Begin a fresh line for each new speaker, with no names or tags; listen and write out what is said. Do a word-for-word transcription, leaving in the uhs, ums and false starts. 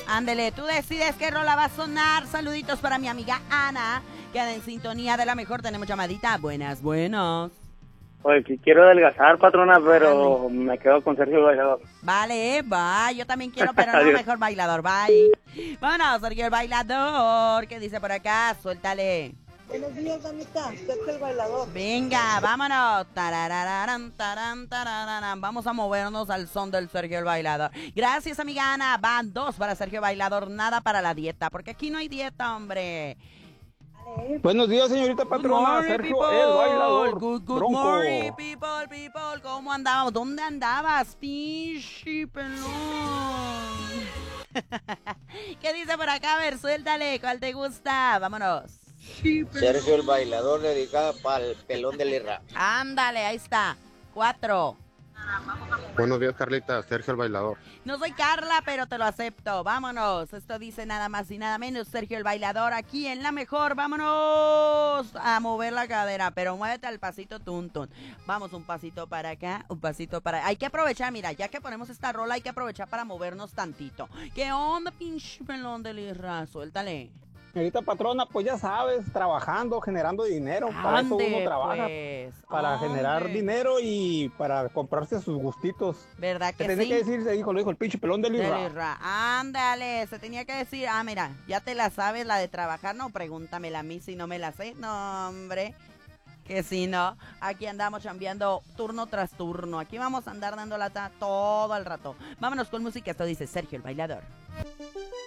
Ándele, tú decides qué rola va a sonar. Saluditos para mi amiga Ana. Queda en sintonía de la mejor. Tenemos llamadita. Buenas, buenos.
Oye, que quiero adelgazar, patrona, pero Dale. me quedo con Sergio el Bailador.
Vale, bye. Yo también quiero, pero no mejor bailador. Bye. Vámonos, Sergio el Bailador. ¿Qué dice por acá? Suéltale.
Buenos días, damita. Sergio el Bailador.
Venga, vámonos. Tarararán, tarán, tarararán. Vamos a movernos al son del Sergio el Bailador. Gracias, amiga Ana. Van dos para Sergio Bailador, nada para la dieta, porque aquí no hay dieta, hombre.
Buenos días, señorita patrona.
Morning,
Sergio
people.
el Bailador.
Good, good
Bronco.
morning, people, people. ¿Cómo andábamos? ¿Dónde andabas, pinche pelón? ¿Qué dice por acá? A ver, suéltale. ¿Cuál te gusta? Vámonos.
Sergio el Bailador, dedicada para el pelón de Lirra.
Ándale, ahí está. Cuatro.
Buenos días, Carlita. Sergio el Bailador.
No soy Carla, pero te lo acepto. Vámonos. Esto dice nada más y nada menos Sergio el Bailador aquí en La Mejor. Vámonos a mover la cadera, pero muévete al pasito tuntun. Vamos, un pasito para acá, un pasito para... Hay que aprovechar, mira, ya que ponemos esta rola, hay que aprovechar para movernos tantito. ¿Qué onda, pinche pelón de lirra? Suéltale.
Señorita patrona, pues ya sabes, trabajando, generando dinero. Para eso uno trabaja.
Pues,
para
ande.
generar dinero y para comprarse sus gustitos.
¿Verdad que
se tenía
sí?
que decir, se dijo, lo dijo el pinche pelón de Lirra.
De Lirra. Ándale, se tenía que decir, ah, mira, ya te la sabes, la de trabajar, no, pregúntamela a mí si no me la sé. No, hombre, que si no, aquí andamos chambeando turno tras turno. Aquí vamos a andar dando lata todo el rato. Vámonos con música, esto dice Sergio el Bailador.